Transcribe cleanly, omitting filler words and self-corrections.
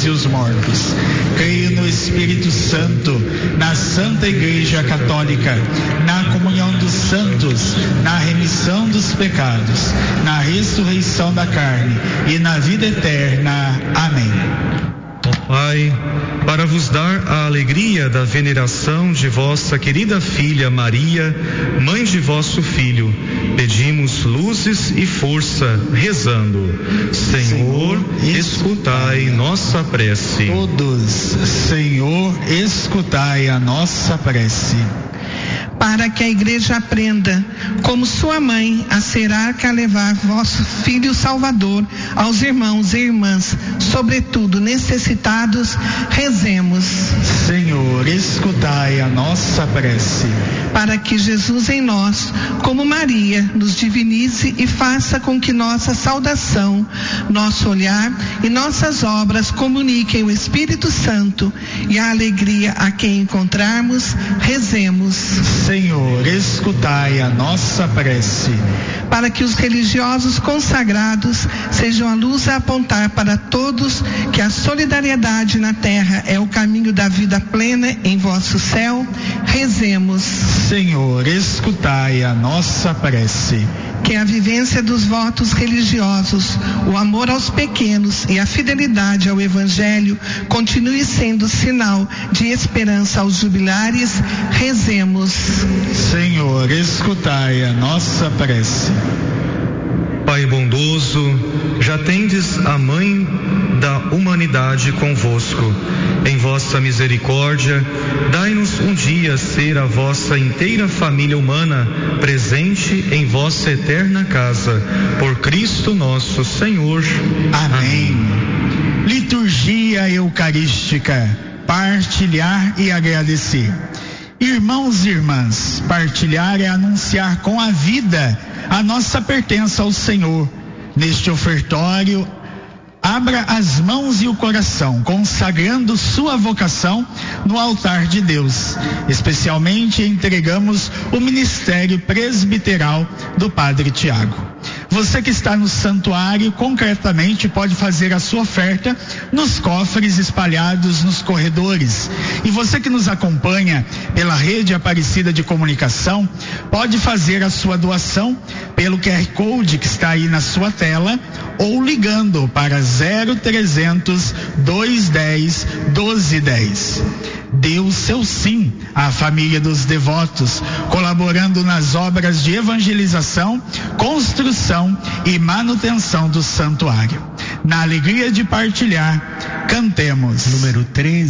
vivos e os mortos. Creio no Espírito Santo, na Santa Igreja Católica, na comunhão dos santos, na remissão dos pecados, na ressurreição da carne e na vida eterna. Amém. Ó Pai, para vos dar a alegria da veneração de vossa querida filha Maria, mãe de vosso Filho, pedimos luzes e força, rezando: Senhor, escutai nossa prece. Todos, Senhor, escutai a nossa prece. Para que a Igreja aprenda, como sua mãe, a ser arca a levar vosso Filho Salvador aos irmãos e irmãs, sobretudo necessitados, rezemos. Senhor, escutai a nossa prece. Para que Jesus em nós, como Maria, nos divinize e faça com que nossa saudação, nosso olhar e nossas obras comuniquem o Espírito Santo e a alegria a quem encontrarmos, rezemos. Senhor, escutai a nossa prece. Para que os religiosos consagrados sejam a luz a apontar para todos que a solidariedade na terra é o caminho da vida plena em vosso céu, rezemos. Senhor, escutai a nossa prece. Que a vivência dos votos religiosos, o amor aos pequenos e a fidelidade ao Evangelho continue sendo sinal de esperança aos jubilares, rezemos. Senhor, escutai a nossa prece. Pai bondoso, já tendes a mãe da humanidade convosco. Em vossa misericórdia, dai-nos um dia ser a vossa inteira família humana presente em vossa eterna casa. Por Cristo nosso Senhor. Amém. Liturgia Eucarística. Partilhar e agradecer. Irmãos e irmãs, partilhar é anunciar com a vida a nossa pertença ao Senhor. Neste ofertório, abra as mãos e o coração, consagrando sua vocação no altar de Deus. Especialmente entregamos o ministério presbiteral do Padre Tiago. Você que está no santuário, concretamente pode fazer a sua oferta nos cofres espalhados nos corredores. E você que nos acompanha pela rede Aparecida de Comunicação, pode fazer a sua doação pelo QR Code que está aí na sua tela ou ligando para 0300 210 1210. Dê o seu sim à família dos devotos, colaborando nas obras de evangelização, construção e manutenção do santuário. Na alegria de partilhar, cantemos. Número 13.